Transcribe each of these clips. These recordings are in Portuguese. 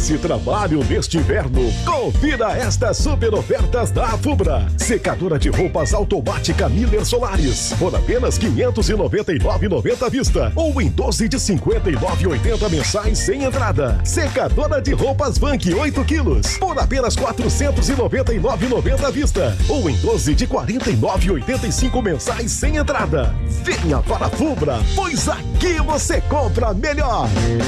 Comece trabalho neste inverno. Confira estas super ofertas da Afubra. Secadora de roupas automática Miller Solaris por apenas R$ 599,90 à vista ou em 12 de R$ 59,80 mensais sem entrada. Secadora de roupas Vank 8 quilos por apenas R$ 499,90 à vista ou em 12 de R$ 49,85 mensais sem entrada. Venha para a Afubra, pois aqui você compra melhor.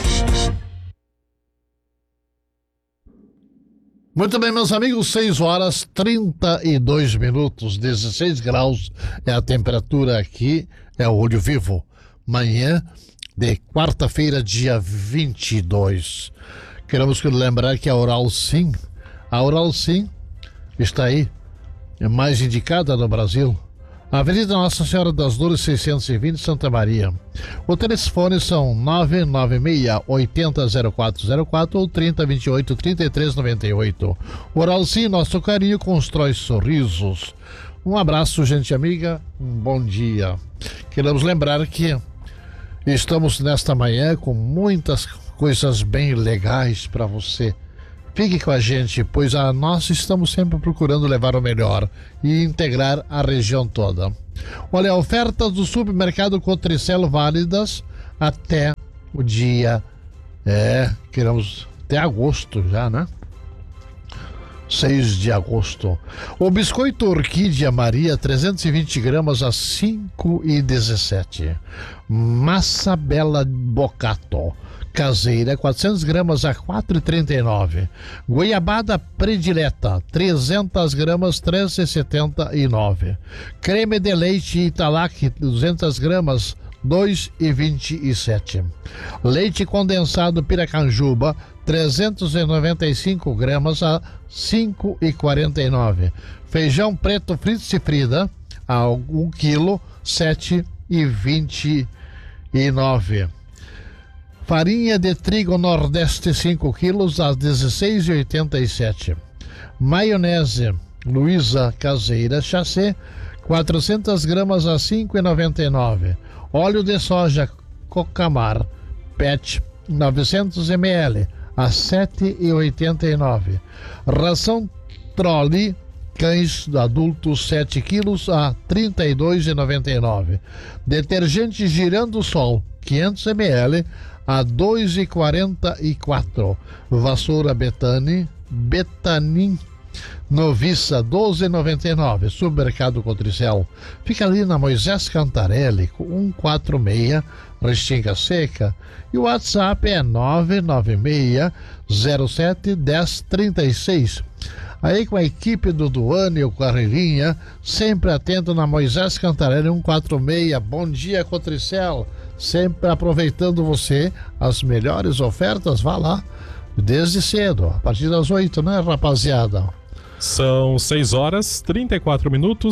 Muito bem, meus amigos, 6h32, 16 graus é a temperatura aqui, é o Olho Vivo. Manhã de quarta-feira, dia 22. Queremos lembrar que a Oral Sim está aí, é mais indicada no Brasil. Avenida Nossa Senhora das Dores, 620, Santa Maria. O telefone são 996-800404 ou 3028-3398. Oral Sim, nosso carinho constrói sorrisos. Um abraço, gente amiga, um bom dia. Queremos lembrar que estamos nesta manhã com muitas coisas bem legais para você. Fique com a gente, pois nós estamos sempre procurando levar o melhor e integrar a região toda. Olha, ofertas do supermercado Cotricelo válidas até o dia... queremos até agosto já, né? 6 de agosto. O biscoito Orquídea Maria, 320 gramas a 5,17. Massa Bela Bocato caseira, 400 gramas a 4,39. Goiabada Predileta, 300 gramas, 3,79. Creme de leite Italac, 200 gramas, 2,27. Leite condensado Piracanjuba, 395 gramas a 5,49. Feijão preto Fritz e Frida, a 1 quilo, 7,29. Farinha de trigo Nordeste 5 quilos a 16,87. Maionese Luísa caseira Chassé, 400 gramas a 5,99. Óleo de soja Cocamar PET 900 ml a 7,89. Ração Trolli cães adultos 7 quilos a 32,99. Detergente Girando Sol 500 ml a 2,44. Vassoura Betanin Noviça 12,99. Supermercado Cotricel fica ali na Moisés Cantarelli 146, Restinga Seca, e o WhatsApp é 996071036. Aí com a equipe do Duane e o Carreirinha, sempre atento na Moisés Cantarelli 146. Bom dia, Cotricel, sempre aproveitando você, as melhores ofertas. Vá lá desde cedo, a partir das 8, né, rapaziada? São 6h34,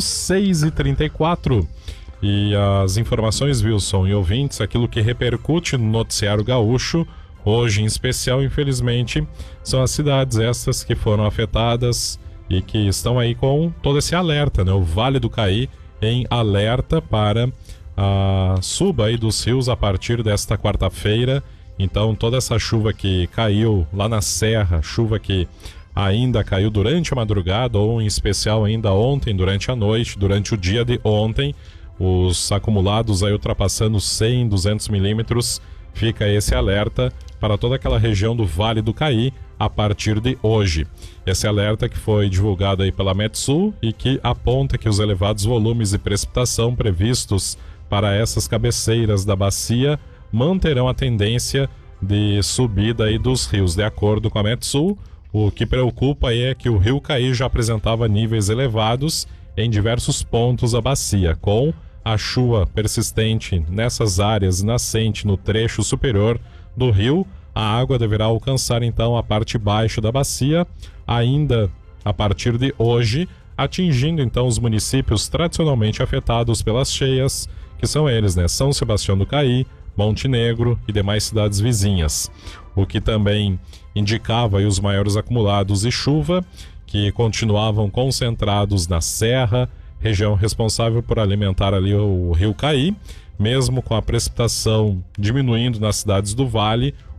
6h34. E as informações, Wilson e ouvintes, aquilo que repercute no noticiário gaúcho, hoje em especial, infelizmente, são as cidades estas que foram afetadas e que estão aí com todo esse alerta, né? O Vale do Caí em alerta para a suba aí dos rios a partir desta quarta-feira. Então, toda essa chuva que caiu lá na Serra, chuva que ainda caiu durante a madrugada, ou em especial ainda ontem, durante a noite, durante o dia de ontem, os acumulados aí ultrapassando 100, 200 milímetros, fica esse alerta para toda aquela região do Vale do Caí a partir de hoje. Esse alerta que foi divulgado aí pela Metsul e que aponta que os elevados volumes de precipitação previstos para essas cabeceiras da bacia manterão a tendência de subida aí dos rios. De acordo com a Metsul, o que preocupa aí é que o Rio Caí já apresentava níveis elevados em diversos pontos da bacia, com a chuva persistente nessas áreas nascente no trecho superior do rio. A água deverá alcançar então a parte baixa da bacia ainda a partir de hoje, atingindo então os municípios tradicionalmente afetados pelas cheias, que são eles, né? São Sebastião do Caí, Monte Negro e demais cidades vizinhas. O que também indicava aí os maiores acumulados de chuva, que continuavam concentrados na Serra, região responsável por alimentar ali o Rio Caí. Mesmo com a precipitação diminuindo nas cidades do Vale,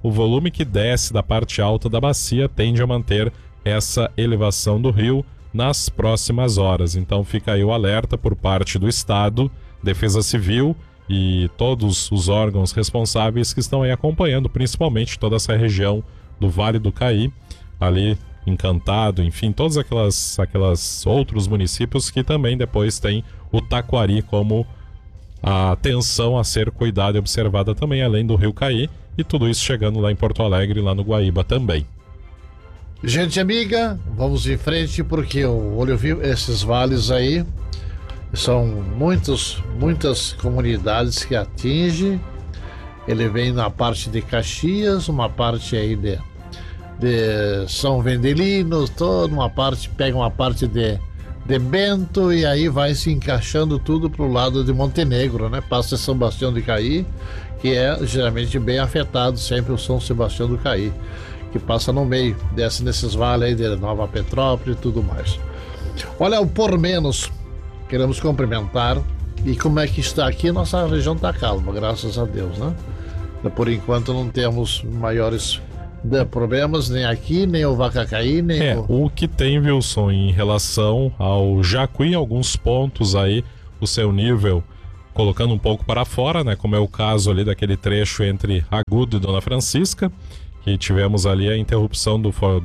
o volume que desce da parte alta da bacia tende a manter essa elevação do rio nas próximas horas. Então fica aí o alerta por parte do Estado, Defesa Civil e todos os órgãos responsáveis que estão aí acompanhando, principalmente toda essa região do Vale do Caí, ali Encantado, enfim, todos aquelas outros municípios que também depois tem o Taquari como a atenção a ser cuidada e observada também, além do Rio Caí, e tudo isso chegando lá em Porto Alegre, lá no Guaíba também. Gente amiga, vamos em frente porque o Olho Vivo, esses vales aí, são muitas comunidades que atinge. Ele vem na parte de Caxias, uma parte aí de São Vendelino, toda uma parte, pega uma parte de Bento e aí vai se encaixando tudo pro lado de Montenegro, né? Passa São Sebastião do Caí, que é geralmente bem afetado, sempre o São Sebastião do Caí, que passa no meio, desce nesses vales aí de Nova Petrópolis e tudo mais. Olha, o Por Menos, queremos cumprimentar. E como é que está aqui? Nossa região está calma, graças a Deus, né? Por enquanto não temos maiores problemas, nem aqui, nem o Vacacaí, nem o que tem, Wilson, em relação ao Jacuí, alguns pontos aí, o seu nível colocando um pouco para fora, né? Como é o caso ali daquele trecho entre Agudo e Dona Francisca, que tivemos ali a interrupção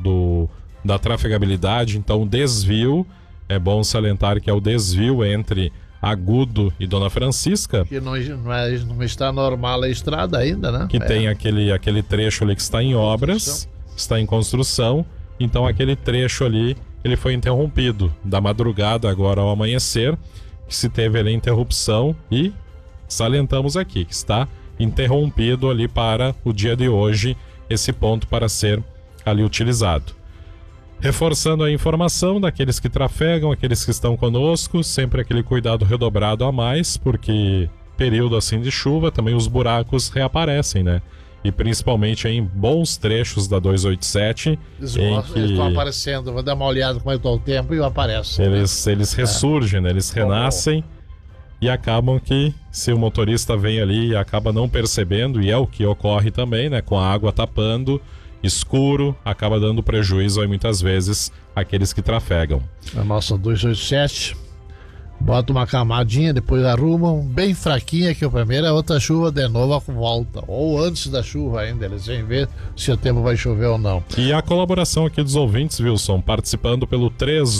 da trafegabilidade, então o desvio, é bom salientar que é o desvio entre Agudo e Dona Francisca, que não está normal a estrada ainda, né? Que tem aquele trecho ali que está em obras, está em construção. Então aquele trecho ali, ele foi interrompido da madrugada agora ao amanhecer, que se teve ali interrupção, e salientamos aqui que está interrompido ali para o dia de hoje esse ponto para ser ali utilizado. Reforçando a informação daqueles que trafegam, aqueles que estão conosco, sempre aquele cuidado redobrado a mais, porque período assim de chuva, também os buracos reaparecem, né? E principalmente em bons trechos da 287. Eles estão aparecendo, vou dar uma olhada como é que está o tempo e aparece. Eles ressurgem, né? Eles renascem e acabam que, se o motorista vem ali e acaba não percebendo, e é o que ocorre também, né? Com a água tapando, escuro, acaba dando prejuízo aí muitas vezes àqueles que trafegam. A nossa 287 bota uma camadinha, depois arrumam bem fraquinha, que o primeiro é outra chuva de novo volta, ou antes da chuva ainda, eles vêm ver se o tempo vai chover ou não. E a colaboração aqui dos ouvintes, Wilson, participando pelo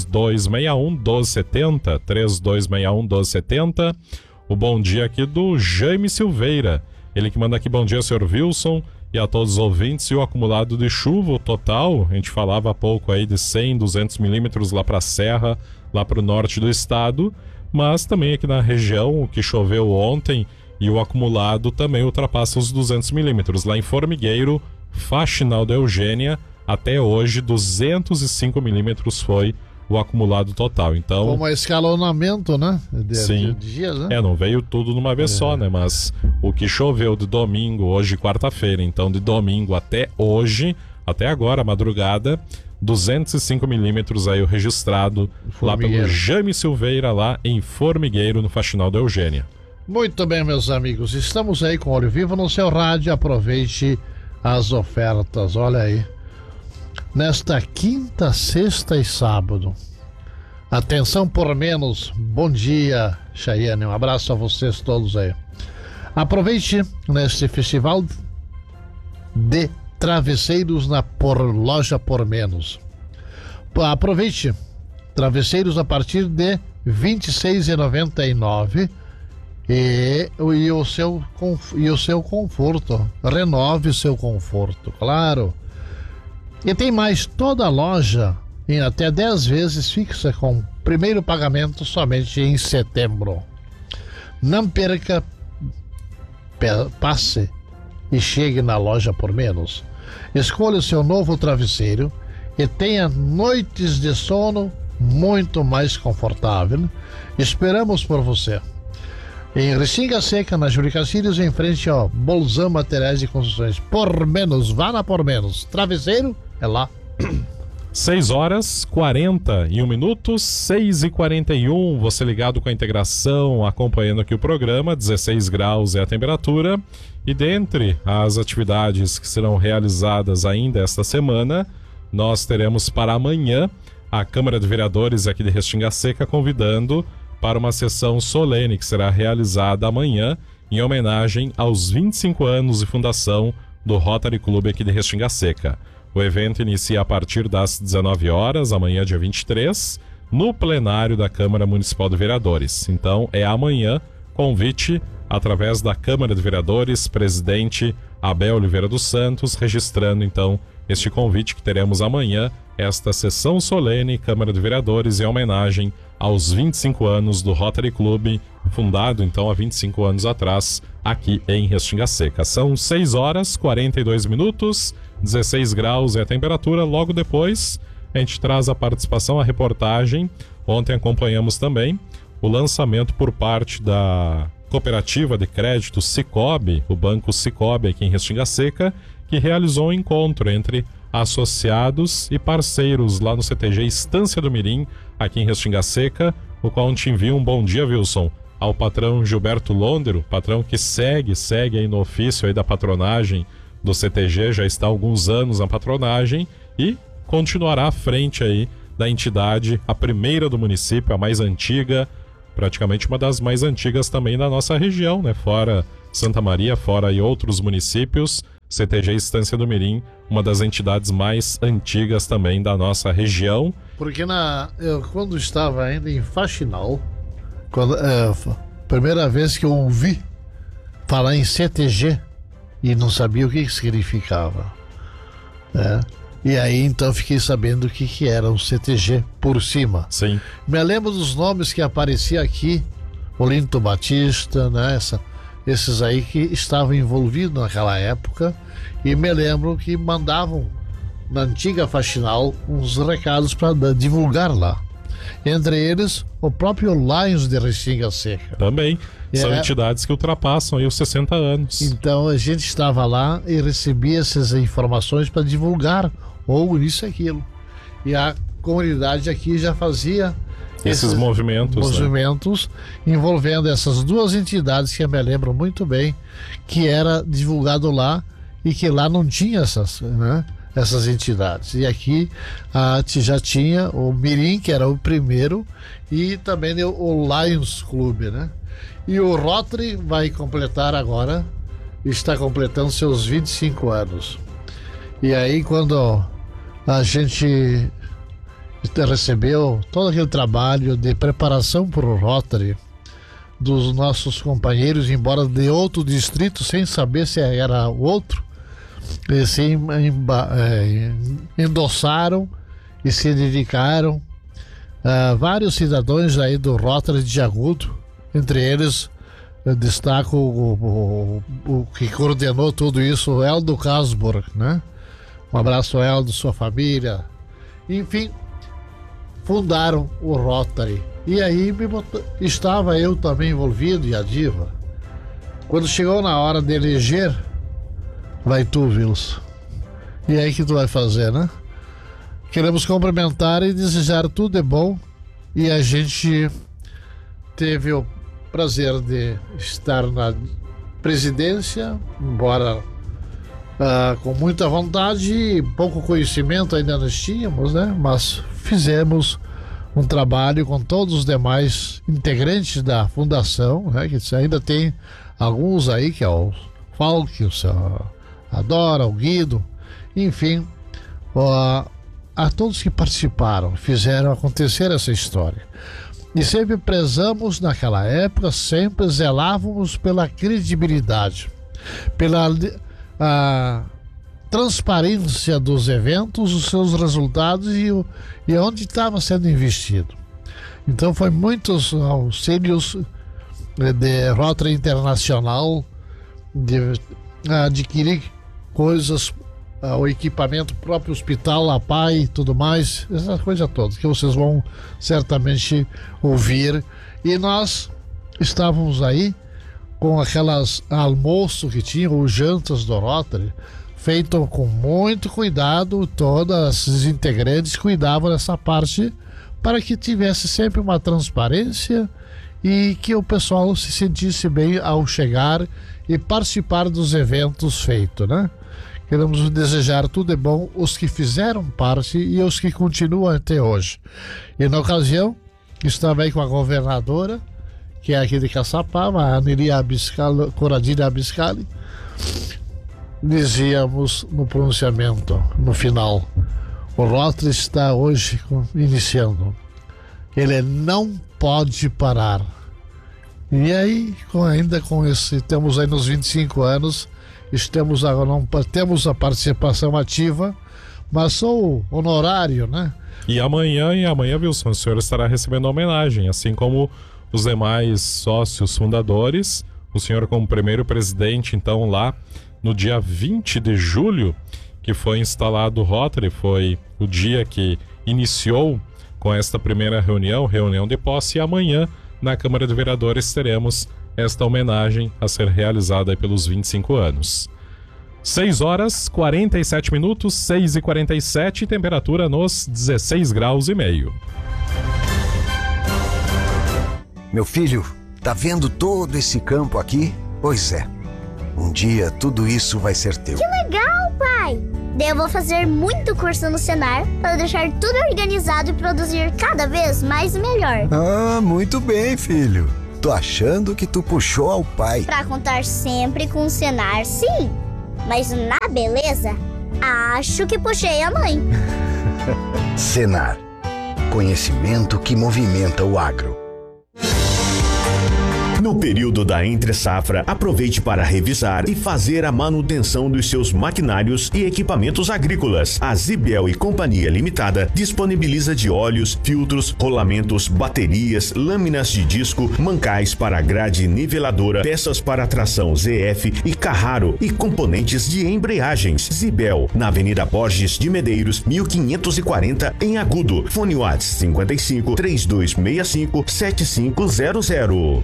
3261-1270, 3261-1270, o bom dia aqui do Jaime Silveira, ele que manda aqui: bom dia, senhor Wilson, e a todos os ouvintes. E o acumulado de chuva, o total, a gente falava há pouco aí de 100, 200 milímetros lá para a serra, lá para o norte do estado, mas também aqui na região, o que choveu ontem, e o acumulado também ultrapassa os 200 milímetros. Lá em Formigueiro, Faxinal da Eugênia, até hoje 205 milímetros foi o acumulado total. Então, como escalonamento, né? De dias, né? Não veio tudo numa vez só, né? Mas o que choveu de domingo, hoje quarta-feira, então de domingo até hoje, até agora, madrugada, 205 milímetros aí o registrado lá pelo Jaime Silveira, lá em Formigueiro, no Faxinal da Eugênia. Muito bem, meus amigos, estamos aí com o Olho Vivo no seu rádio, aproveite as ofertas, olha aí. Nesta quinta, sexta e sábado, atenção por menos, bom dia, Chayane, um abraço a vocês todos aí. Aproveite neste festival de travesseiros na loja Por Menos. Aproveite travesseiros a partir de R$ 26,99 e o seu conforto. Renove o seu conforto, claro. E tem mais, toda a loja em até 10 vezes fixa, com primeiro pagamento somente em setembro. Não perca, passe e chegue na loja Por Menos. Escolha o seu novo travesseiro e tenha noites de sono muito mais confortável. Esperamos por você. Em Restinga Seca, na Júlio Castilhos, em frente ao Bolzão Materiais de Construções. Por Menos, vá na Por Menos. Travesseiro é lá. 6h41, 6h41, você ligado com a integração, acompanhando aqui o programa, 16 graus é a temperatura. E dentre as atividades que serão realizadas ainda esta semana, nós teremos para amanhã a Câmara de Vereadores aqui de Restinga Seca convidando para uma sessão solene que será realizada amanhã em homenagem aos 25 anos de fundação do Rotary Clube aqui de Restinga Seca. O evento inicia a partir das 19 horas, amanhã dia 23, no plenário da Câmara Municipal de Vereadores. Então é amanhã, convite através da Câmara de Vereadores, presidente Abel Oliveira dos Santos, registrando então este convite que teremos amanhã, esta sessão solene Câmara de Vereadores em homenagem aos 25 anos do Rotary Clube, fundado então há 25 anos atrás, aqui em Restinga Seca. São 6h42, 16 graus é a temperatura. Logo depois a gente traz a participação, a reportagem. Ontem acompanhamos também o lançamento por parte da Cooperativa de Crédito Sicoob, o Banco Sicoob aqui em Restinga Seca, que realizou um encontro entre associados e parceiros lá no CTG Estância do Mirim, aqui em Restinga Seca, o qual te envia um bom dia, Wilson, ao patrão Gilberto Londero, patrão que segue aí no ofício aí da patronagem do CTG, já está há alguns anos na patronagem e continuará à frente aí da entidade, a primeira do município, a mais antiga, praticamente uma das mais antigas também da nossa região, né? Fora Santa Maria, fora aí outros municípios, CTG Estância do Mirim, uma das entidades mais antigas também da nossa região. Porque eu, quando estava ainda em Faxinal, primeira vez que eu ouvi falar em CTG e não sabia o que significava, né? E aí então fiquei sabendo o que era o CTG por cima. Sim. Me lembro dos nomes que apareciam aqui, Olinto Batista, né? Esses aí que estavam envolvidos naquela época, e me lembro que mandavam na antiga Faxinal uns recados para divulgar lá. Entre eles, o próprio Lions de Restinga Seca. Também. São entidades que ultrapassam aí os 60 anos. Então a gente estava lá e recebia essas informações para divulgar, ou isso e aquilo. E a comunidade aqui já fazia esses movimentos, né? Envolvendo essas duas entidades que eu me lembro muito bem, que era divulgado lá e que lá não tinha essas entidades. E aqui já tinha o Mirim, que era o primeiro, e também o Lions Clube, né? E o Rotary vai completar agora, está completando seus 25 anos. E aí quando a gente recebeu todo aquele trabalho de preparação para o Rotary dos nossos companheiros, embora de outro distrito, sem saber se era outro, e se endossaram e se dedicaram. Vários cidadãos aí do Rotary de Agudo, entre eles eu destaco o que coordenou tudo isso, o Eldo Casborg, né? Um abraço, Eldo, sua família. Enfim, fundaram o Rotary. E aí estava eu também envolvido, e a Diva. Quando chegou na hora de eleger, vai tu, Wilson. E aí que tu vai fazer, né? Queremos cumprimentar e desejar tudo de bom. E a gente teve o prazer de estar na presidência, embora com muita vontade e pouco conhecimento ainda nós tínhamos, né? Mas fizemos um trabalho com todos os demais integrantes da fundação, né? Que ainda tem alguns aí, que é o Falk, a Dora, o Guido, enfim, a todos que participaram, fizeram acontecer essa história. E sempre prezamos naquela época, sempre zelávamos pela credibilidade, pela transparência dos eventos, os seus resultados e onde estava sendo investido. Então foi muitos auxílios de Rotary Internacional, de adquirir coisas, o equipamento, próprio hospital, a PAI e tudo mais, essa coisa toda que vocês vão certamente ouvir. E nós estávamos aí com aquelas almoço que tinham, ou jantas do Rotary, feito com muito cuidado, todas os integrantes cuidavam dessa parte para que tivesse sempre uma transparência e que o pessoal se sentisse bem ao chegar e participar dos eventos feitos, né? Queremos desejar tudo de bom os que fizeram parte e os que continuam até hoje. E na ocasião, estava aí com a governadora, que é aqui de Caçapava, a Anelia Coradilha Abiscali. Dizíamos no pronunciamento, no final, o Rotary está hoje iniciando. Ele não pode parar. E aí, ainda com esse, temos aí nos 25 anos, estamos agora, não temos a participação ativa, mas só o honorário, né? E amanhã, Wilson, o senhor estará recebendo a homenagem, assim como os demais sócios fundadores. O senhor, como primeiro presidente, então, lá no dia 20 de julho, que foi instalado o Rotary, foi o dia que iniciou com esta primeira reunião de posse, e amanhã, na Câmara de Vereadores, teremos esta homenagem a ser realizada pelos 25 anos. 6 horas, 47 minutos, 6h47, temperatura nos 16 graus e meio. Meu filho, tá vendo todo esse campo aqui? Pois é, um dia tudo isso vai ser teu. Que legal, pai! Daí eu vou fazer muito curso no Senar para deixar tudo organizado e produzir cada vez mais e melhor. Ah, muito bem, filho. Tô achando que tu puxou ao pai. Pra contar sempre com o Senar, sim. Mas na beleza, acho que puxei a mãe. Senar. Conhecimento que movimenta o agro. No período da entre-safra, aproveite para revisar e fazer a manutenção dos seus maquinários e equipamentos agrícolas. A Zibel e Companhia Limitada disponibiliza de óleos, filtros, rolamentos, baterias, lâminas de disco, mancais para grade niveladora, peças para tração ZF e Carraro e componentes de embreagens. Zibel, na Avenida Borges de Medeiros, 1540, em Agudo. Fone WhatsApp 55 3265 7500.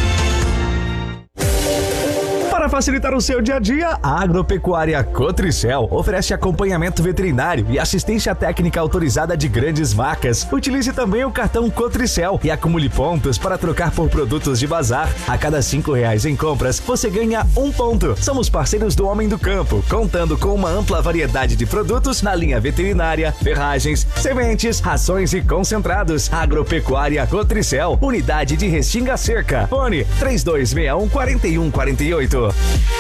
Para facilitar o seu dia a dia, a Agropecuária Cotricel oferece acompanhamento veterinário e assistência técnica autorizada de grandes marcas. Utilize também o cartão Cotricel e acumule pontos para trocar por produtos de bazar. A cada R$5 em compras, você ganha 1 ponto. Somos parceiros do Homem do Campo, contando com uma ampla variedade de produtos na linha veterinária, ferragens, sementes, rações e concentrados. Agropecuária Cotricel, unidade de Restinga Seca. Fone 3261-4148.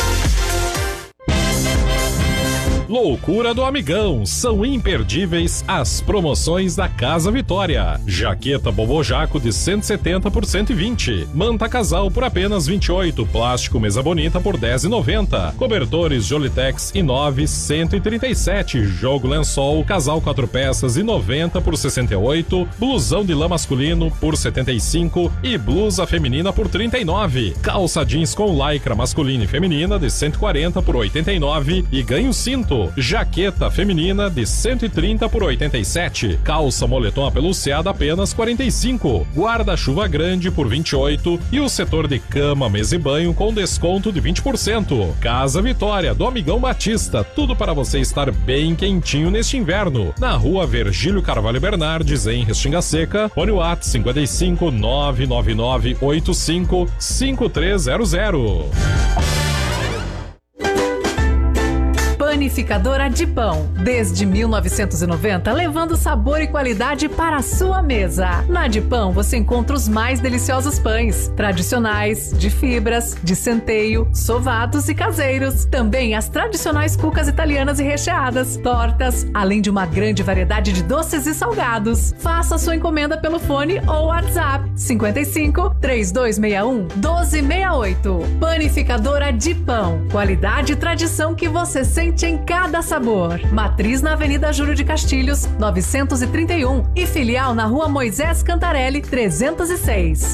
Loucura do Amigão, são imperdíveis as promoções da Casa Vitória. Jaqueta Bobojaco de 170 por 120, manta casal por apenas 28, plástico mesa bonita por 10,90, cobertores Jolitex I9 137, jogo lençol casal 4 peças e 90 por 68, blusão de lã masculino por 75 e blusa feminina por 39, calça jeans com lycra masculina e feminina de 140 por 89 e ganho cinto. Jaqueta feminina de 130 por 87, calça moletom apeluciada apenas 45, guarda-chuva grande por 28 e o setor de cama, mesa e banho com desconto de 20%. Casa Vitória, do Amigão Batista, tudo para você estar bem quentinho neste inverno. Na Rua Virgílio Carvalho Bernardes, em Restinga Seca, fone WhatsApp 55 999 85 5300. Panificadora de Pão, desde 1990, levando sabor e qualidade para a sua mesa. Na de Pão você encontra os mais deliciosos pães, tradicionais, de fibras, de centeio, sovados e caseiros. Também as tradicionais cucas italianas e recheadas, tortas, além de uma grande variedade de doces e salgados. Faça sua encomenda pelo fone ou WhatsApp 55 3261 1268. Panificadora de Pão, qualidade e tradição que você sente em cada sabor. Matriz na Avenida Júlio de Castilhos, 931 e filial na Rua Moisés Cantarelli, 306.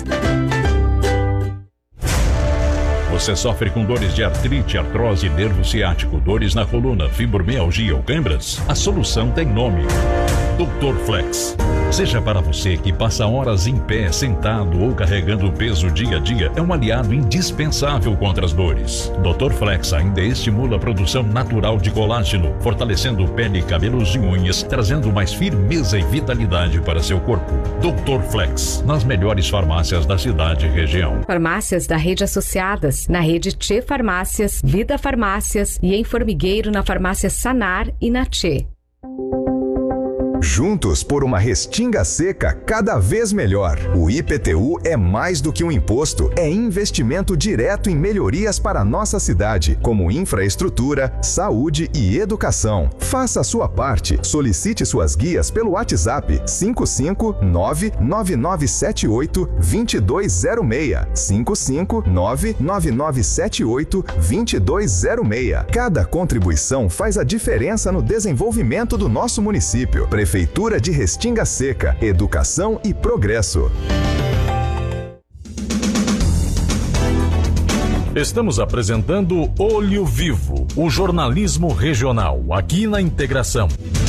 Você sofre com dores de artrite, artrose, nervo ciático, dores na coluna, fibromialgia ou câimbras? A solução tem nome. Dr. Flex. Seja para você que passa horas em pé, sentado ou carregando peso dia a dia, é um aliado indispensável contra as dores. Dr. Flex ainda estimula a produção natural de colágeno, fortalecendo pele, cabelos e unhas, trazendo mais firmeza e vitalidade para seu corpo. Dr. Flex, nas melhores farmácias da cidade e região. Farmácias da rede associadas, na rede Tchê Farmácias, Vida Farmácias e em Formigueiro na farmácia Sanar e na Tchê. Juntos por uma Restinga Seca cada vez melhor. O IPTU é mais do que um imposto, é investimento direto em melhorias para a nossa cidade, como infraestrutura, saúde e educação. Faça a sua parte. Solicite suas guias pelo WhatsApp 559-9978-2206. 559-9978-2206. Cada contribuição faz a diferença no desenvolvimento do nosso município. Prefeitura de Restinga Seca, educação e progresso. Estamos apresentando Olho Vivo, o jornalismo regional, aqui na Integração.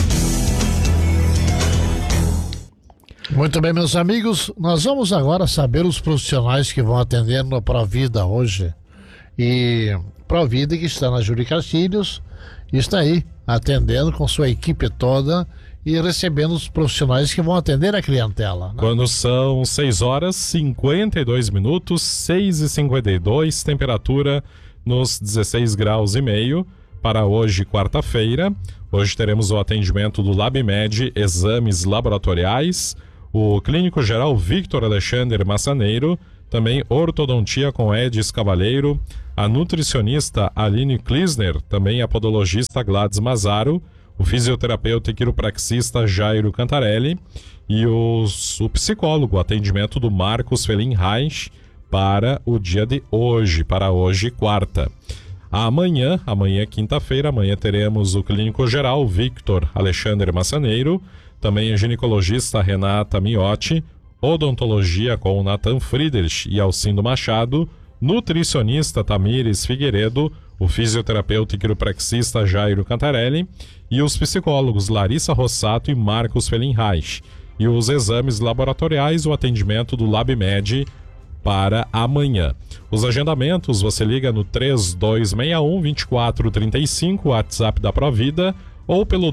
Muito bem, meus amigos, nós vamos agora saber os profissionais que vão atender no Provida hoje. E Provida, que está na Júlio Castilhos, está aí atendendo com sua equipe toda e recebendo os profissionais que vão atender a clientela, né? Quando são 6 horas 52 minutos, 6h52, temperatura nos 16 graus e meio para hoje, quarta-feira. Hoje teremos o atendimento do LabMed, exames laboratoriais, o clínico geral Victor Alexandre Massaneiro, também ortodontia com Edis Cavaleiro, a nutricionista Aline Klisner, também a podologista Gladys Mazaro, o fisioterapeuta e quiropraxista Jairo Cantarelli e o psicólogo, atendimento do Marcos Felim Reich para o dia de hoje, para hoje, quarta. Amanhã, quinta-feira, amanhã teremos o clínico geral Victor Alexandre Massaneiro, também a ginecologista Renata Miotti, odontologia com Nathan Friedrich e Alcindo Machado, nutricionista Tamires Figueiredo, o fisioterapeuta e quiropraxista Jairo Cantarelli e os psicólogos Larissa Rossato e Marcos Felim Reich. E os exames laboratoriais, o atendimento do LabMed para amanhã. Os agendamentos você liga no 3261-2435, WhatsApp da Provida, ou pelo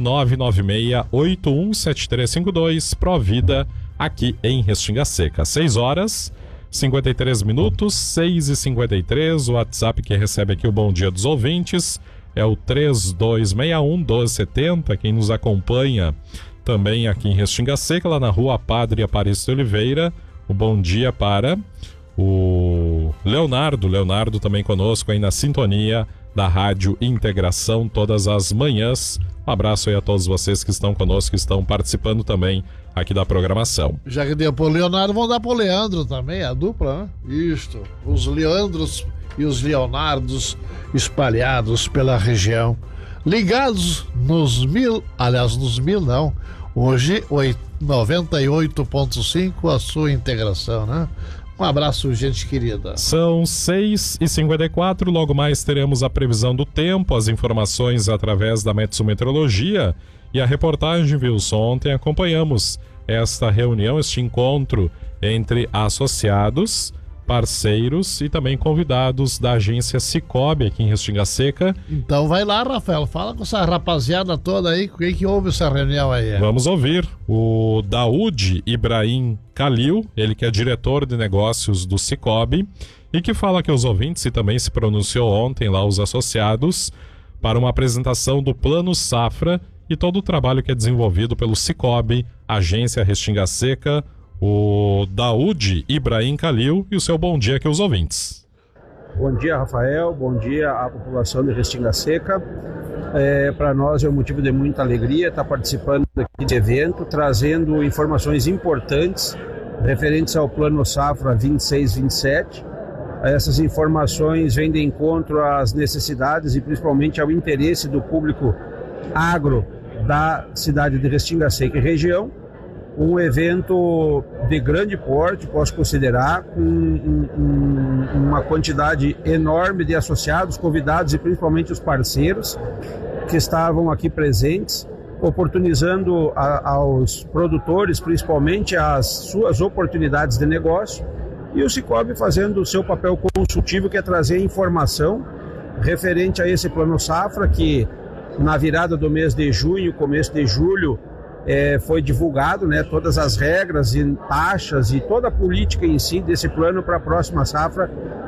996-817352, Provida, aqui em Restinga Seca. 6 horas 53 minutos, 6h53, o WhatsApp que recebe aqui o bom dia dos ouvintes é o 3261-1270, quem nos acompanha também aqui em Restinga Seca, lá na rua Padre Aparício de Oliveira, o bom dia para o Leonardo também conosco aí na sintonia da Rádio Integração todas as manhãs. Um abraço aí a todos vocês que estão conosco, que estão participando também aqui da programação. Já que deu pro Leonardo, vamos dar pro Leandro também, a dupla, né? Isto, os Leandros e os Leonardos espalhados pela região, ligados nos 1000, aliás, nos 1000 não, hoje 98.5 a sua integração, né? Um abraço, gente querida. São 6h54, logo mais teremos a previsão do tempo, as informações através da Metsumetrologia e a reportagem, Wilson. Ontem acompanhamos esta reunião, este encontro entre associados, parceiros e também convidados da agência Cicobi aqui em Restinga Seca. Então vai lá, Rafael, fala com essa rapaziada toda aí, quem que houve essa reunião aí? Vamos ouvir o Daoud Ibrahim Khalil, ele que é diretor de negócios do Cicobi e que fala que os ouvintes e também se pronunciou ontem lá os associados para uma apresentação do Plano Safra e todo o trabalho que é desenvolvido pelo Cicobi, agência Restinga Seca, o Daoud Ibrahim Khalil e o seu bom dia aqui aos ouvintes. Bom dia, Rafael, bom dia à população de Restinga Seca. Para nós é um motivo de muita alegria estar participando aqui de evento, trazendo informações importantes referentes ao Plano Safra 26-27. Essas informações vêm de encontro às necessidades e principalmente ao interesse do público agro da cidade de Restinga Seca e região. Um evento de grande porte, posso considerar, com uma quantidade enorme de associados, convidados e principalmente os parceiros que estavam aqui presentes, oportunizando aos produtores, principalmente, as suas oportunidades de negócio, e o Cicobi fazendo o seu papel consultivo, que é trazer informação referente a esse Plano Safra, que na virada do mês de junho, começo de julho, foi divulgado, né, todas as regras e taxas e toda a política em si desse plano para a próxima safra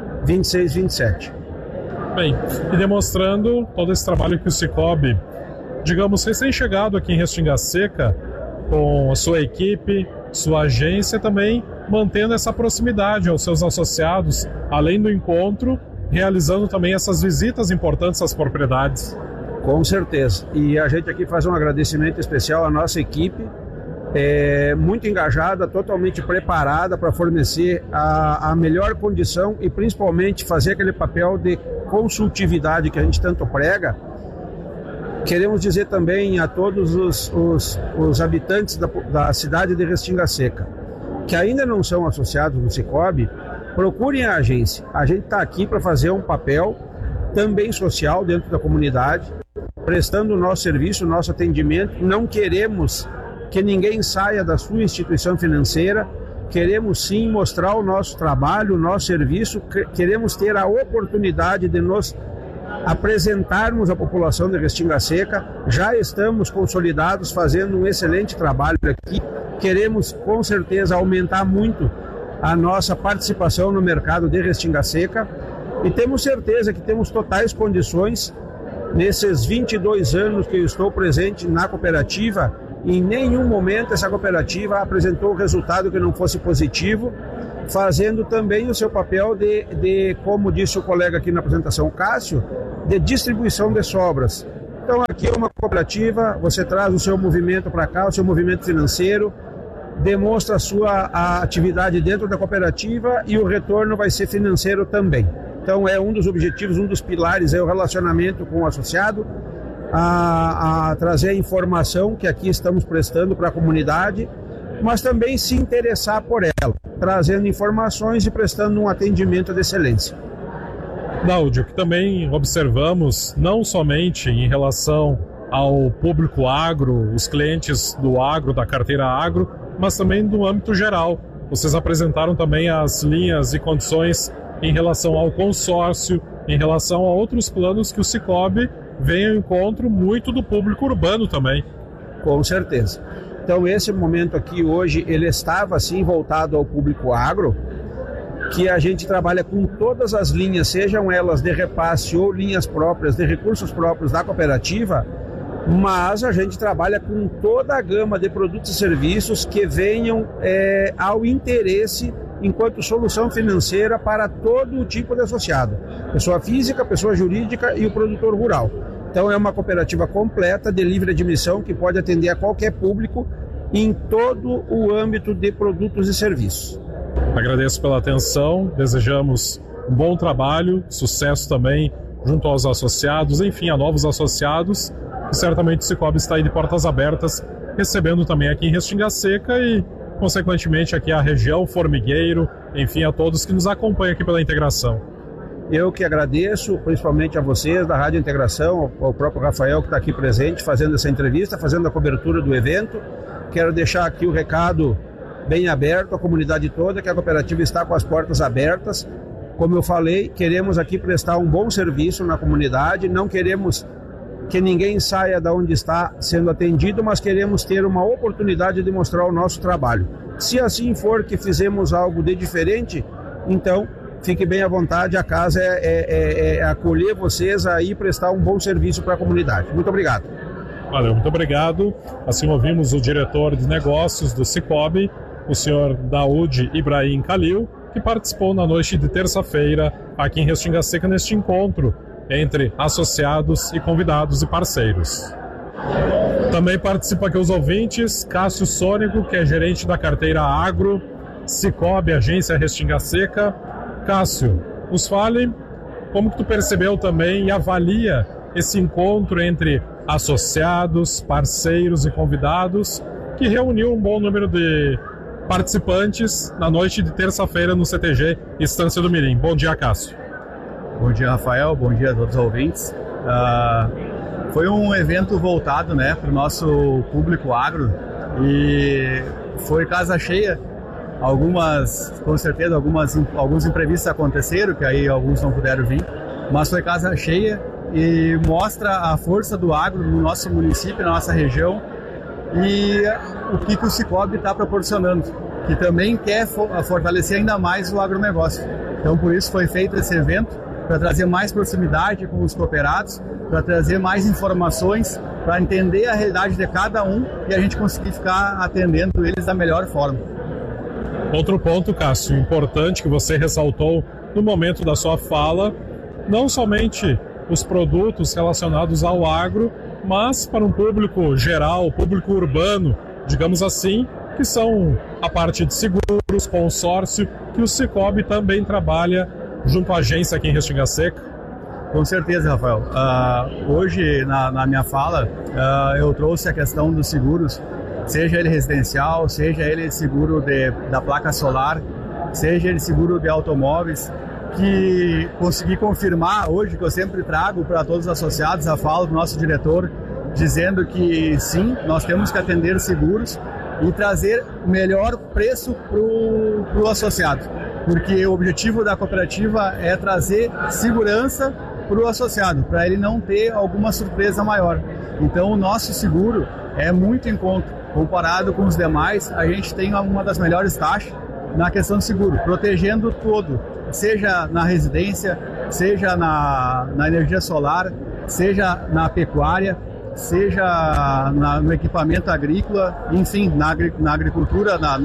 26-27. Bem, e demonstrando todo esse trabalho que o Cicobi, digamos, recém-chegado aqui em Restinga Seca, com a sua equipe, sua agência também, mantendo essa proximidade aos seus associados, além do encontro, realizando também essas visitas importantes às propriedades. Com certeza. E a gente aqui faz um agradecimento especial à nossa equipe, muito engajada, totalmente preparada para fornecer a melhor condição e principalmente fazer aquele papel de consultividade que a gente tanto prega. Queremos dizer também a todos os habitantes da cidade de Restinga Seca, que ainda não são associados no Cicobi, procurem a agência. A gente está aqui para fazer um papel também social dentro da comunidade, prestando o nosso serviço, o nosso atendimento. Não queremos que ninguém saia da sua instituição financeira, queremos sim mostrar o nosso trabalho, o nosso serviço, queremos ter a oportunidade de nos apresentarmos à população de Restinga Seca. Já estamos consolidados, fazendo um excelente trabalho aqui. Queremos com certeza aumentar muito a nossa participação no mercado de Restinga Seca e temos certeza que temos totais condições. Nesses 22 anos que eu estou presente na cooperativa, em nenhum momento essa cooperativa apresentou um resultado que não fosse positivo, fazendo também o seu papel de, como disse o colega aqui na apresentação, Cássio, de distribuição de sobras. Então aqui é uma cooperativa, você traz o seu movimento para cá, o seu movimento financeiro, demonstra a sua atividade dentro da cooperativa e o retorno vai ser financeiro também. Então é um dos objetivos, um dos pilares é o relacionamento com o associado, a trazer a informação que aqui estamos prestando para a comunidade, mas também se interessar por ela, trazendo informações e prestando um atendimento de excelência. Náudio, que também observamos, não somente em relação ao público agro, os clientes do agro, da carteira agro, mas também no âmbito geral. Vocês apresentaram também as linhas e condições em relação ao consórcio, em relação a outros planos que o Cicobi vem ao encontro muito do público urbano também. Com certeza. Então esse momento aqui hoje, ele estava assim voltado ao público agro, que a gente trabalha com todas as linhas, sejam elas de repasse ou linhas próprias, de recursos próprios da cooperativa, mas a gente trabalha com toda a gama de produtos e serviços que venham ao interesse enquanto solução financeira para todo o tipo de associado, pessoa física, pessoa jurídica e o produtor rural. Então é uma cooperativa completa de livre admissão que pode atender a qualquer público em todo o âmbito de produtos e serviços. Agradeço pela atenção, desejamos um bom trabalho, sucesso também junto aos associados, enfim, a novos associados, que certamente o Cicobi está aí de portas abertas, recebendo também aqui em Restinga Seca e, consequentemente, aqui a região, Formigueiro, enfim, a todos que nos acompanham aqui pela integração. Eu que agradeço, principalmente a vocês da Rádio Integração, ao próprio Rafael que está aqui presente, fazendo essa entrevista, fazendo a cobertura do evento. Quero deixar aqui o recado bem aberto à comunidade toda, que a cooperativa está com as portas abertas. Como eu falei, queremos aqui prestar um bom serviço na comunidade, não queremos que ninguém saia da onde está sendo atendido, mas queremos ter uma oportunidade de mostrar o nosso trabalho. Se assim for que fizemos algo de diferente, então fique bem à vontade, a casa é acolher vocês aí e prestar um bom serviço para a comunidade. Muito obrigado. Valeu, muito obrigado. Assim ouvimos o diretor de negócios do Cicobi, o senhor Daoud Ibrahim Khalil, que participou na noite de terça-feira aqui em Restinga Seca neste encontro entre associados e convidados e parceiros. Também participa aqui os ouvintes, Cássio Sônico, que é gerente da carteira Agro, Cicobi, agência Restinga Seca. Cássio, nos fale como que tu percebeu também e avalia esse encontro entre associados, parceiros e convidados, que reuniu um bom número de participantes na noite de terça-feira no CTG Estância do Mirim. Bom dia, Cássio. Bom dia, Rafael. Bom dia a todos os ouvintes. Foi um evento voltado, né, para o nosso público agro e foi casa cheia. Com certeza, alguns imprevistos aconteceram, que aí alguns não puderam vir, mas foi casa cheia e mostra a força do agro no nosso município, na nossa região e o que o Cicobi está proporcionando, que também quer fortalecer ainda mais o agronegócio. Então, por isso foi feito esse evento, para trazer mais proximidade com os cooperados, para trazer mais informações, para entender a realidade de cada um e a gente conseguir ficar atendendo eles da melhor forma. Outro ponto, Cássio, importante que você ressaltou no momento da sua fala, não somente os produtos relacionados ao agro, mas para um público geral, público urbano, digamos assim, que são a parte de seguros, consórcio, que o Cicobi também trabalha junto à agência aqui em Restinga Seca. Com certeza, Rafael. Hoje, na minha fala, eu trouxe a questão dos seguros, seja ele residencial, seja ele seguro da placa solar, seja ele seguro de automóveis, que consegui confirmar hoje, que eu sempre trago para todos os associados, a fala do nosso diretor, dizendo que sim, nós temos que atender seguros e trazer o melhor preço para o associado, porque o objetivo da cooperativa é trazer segurança para o associado, para ele não ter alguma surpresa maior. Então o nosso seguro é muito em conta, comparado com os demais, a gente tem uma das melhores taxas na questão do seguro, protegendo todo, seja na residência, seja na energia solar, seja na pecuária, seja no equipamento agrícola, enfim, na agricultura, na